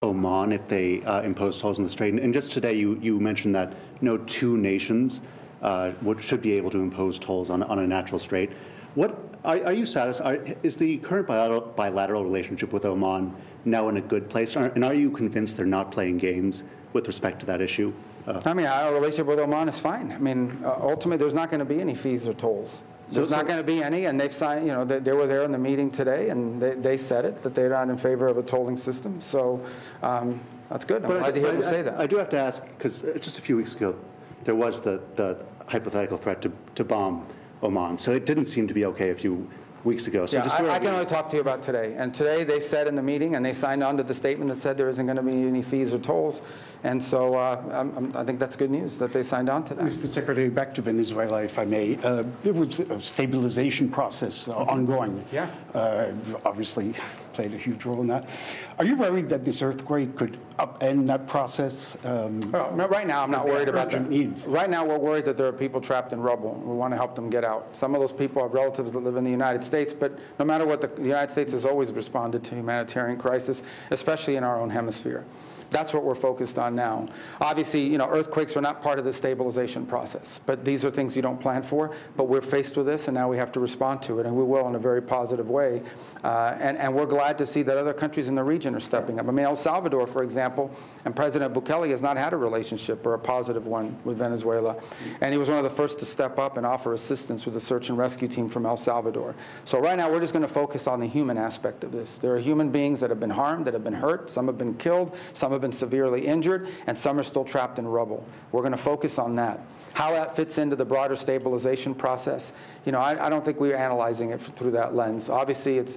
Oman if they impose tolls on the strait? And just today, you mentioned that no two nations should be able to impose tolls on a natural strait. What are you satisfied? Is the current bilateral relationship with Oman now in a good place? And are you convinced they're not playing games with respect to that issue? I mean, our relationship with Oman is fine. I mean, ultimately, there's not going to be any fees or tolls. There's not going to be any, and they've signed, you know, they were there in the meeting today, and they said it, that they're not in favor of a tolling system. So that's good. I'm glad to hear them say that. I do have to ask, because just a few weeks ago, there was the hypothetical threat to bomb Oman. So it didn't seem to be okay a few weeks ago. So yeah, I can only talk to you about today. And today they said in the meeting, and they signed on to the statement that said there isn't going to be any fees or tolls. And so I think that's good news that they signed on to that. Mr. Secretary, back to Venezuela, if I may. There was a stabilization process ongoing. Yeah. Obviously played a huge role in that. Are you worried that this earthquake could upend that process? Well, no, right now, I'm not worried about that. Right now, we're worried that there are people trapped in rubble. We want to help them get out. Some of those people have relatives that live in the United States, but no matter what, the United States has always responded to humanitarian crisis, especially in our own hemisphere. That's what we're focused on now. Obviously, you know, earthquakes are not part of the stabilization process, but these are things you don't plan for. But we're faced with this, and now we have to respond to it, and we will in a very positive way. And we're glad to see that other countries in the region are stepping up. I mean, El Salvador, for example, and President Bukele has not had a relationship or a positive one with Venezuela. And he was one of the first to step up and offer assistance with the search and rescue team from El Salvador. So right now, we're just going to focus on the human aspect of this. There are human beings that have been harmed, that have been hurt. Some have been killed. Some have been severely injured. And some are still trapped in rubble. We're going to focus on that. How that fits into the broader stabilization process, you know, I don't think we're analyzing it through that lens. Obviously, it's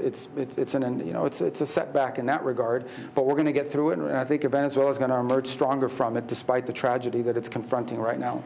a setback in that regard, but we're going to get through it, and I think Venezuela is going to emerge stronger from it, despite the tragedy that it's confronting right now.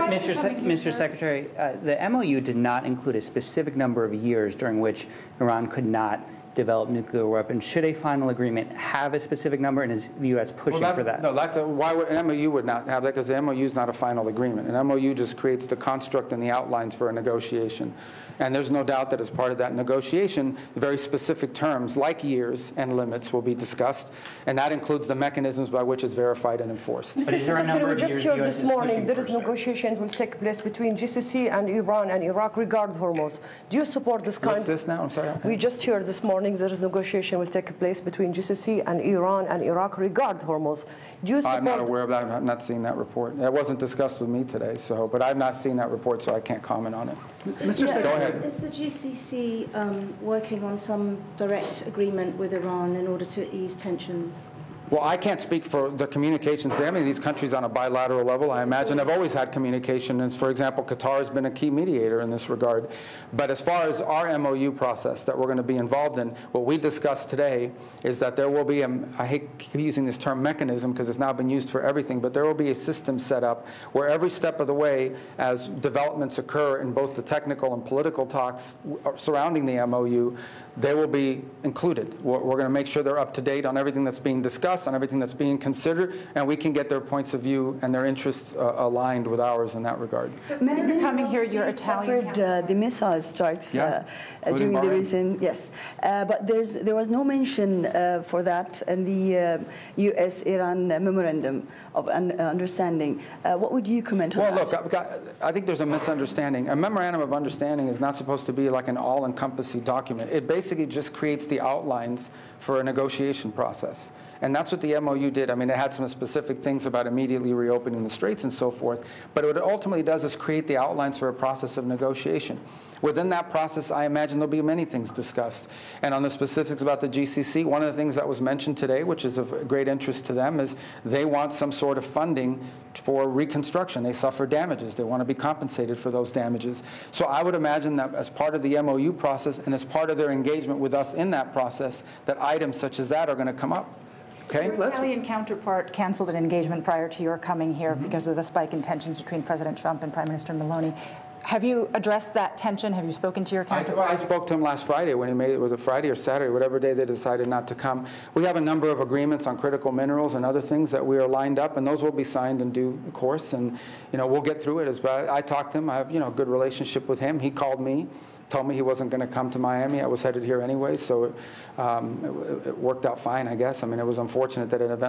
Mr. Secretary, the MOU did not include a specific number of years during which Iran could not develop nuclear weapons. Should a final agreement have a specific number, and is the U.S. pushing for that? No, why would an MOU would not have that? Because the MOU is not a final agreement. An MOU just creates the construct and the outlines for a negotiation. And there's no doubt that as part of that negotiation, very specific terms like years and limits will be discussed, and that includes the mechanisms by which it's verified and enforced. But is there a number of years just heard this morning there is negotiations will take place between GCC and Iran and Iraq regarding Hormuz. Do you support this kind? What's this now? I'm sorry. We just heard this morning there is negotiation will take place between GCC and Iran and Iraq regarding Hormuz. Do you support? I'm not aware of that. I've not seen that report. That wasn't discussed with me today, but I've not seen that report, so I can't comment on it. Mr. Secretary, go ahead. Is the GCC working on some direct agreement with Iran in order to ease tensions? Well, I can't speak for the communications. I mean, these countries on a bilateral level, I imagine, have always had communication. And for example, Qatar has been a key mediator in this regard. But as far as our MOU process that we're going to be involved in, what we discussed today is that there will be I hate using this term mechanism because it's now been used for everything, but there will be a system set up where every step of the way, as developments occur in both the technical and political talks surrounding the MOU, they will be included. We're going to make sure they're up to date on everything that's being discussed, on everything that's being considered, and we can get their points of view and their interests aligned with ours in that regard. So many coming here, your Italian suffered the missile strikes during the recent, yes. But there was no mention for that in the U.S.-Iran memorandum of understanding. What would you comment on that? Well, look, I think there's a misunderstanding. A memorandum of understanding is not supposed to be like an all-encompassing document. It basically just creates the outlines for a negotiation process. And that's what the MOU did. I mean, it had some specific things about immediately reopening the straits and so forth. But what it ultimately does is create the outlines for a process of negotiation. Within that process, I imagine there'll be many things discussed. And on the specifics about the GCC, one of the things that was mentioned today, which is of great interest to them, is they want some sort of funding for reconstruction. They suffer damages. They want to be compensated for those damages. So I would imagine that as part of the MOU process and as part of their engagement with us in that process, that items such as that are going to come up. Okay? Your Italian counterpart canceled an engagement prior to your coming here because of the spike in tensions between President Trump and Prime Minister Meloni. Have you addressed that tension? Have you spoken to your counterpart? I spoke to him last Friday when he made it. Was a Friday or Saturday, whatever day they decided not to come. We have a number of agreements on critical minerals and other things that we are lined up, and those will be signed in due course. And we'll get through it. As I talked to him. I have a good relationship with him. He called me, told me he wasn't going to come to Miami. I was headed here anyway, so it worked out fine, I guess. I mean, it was unfortunate that an event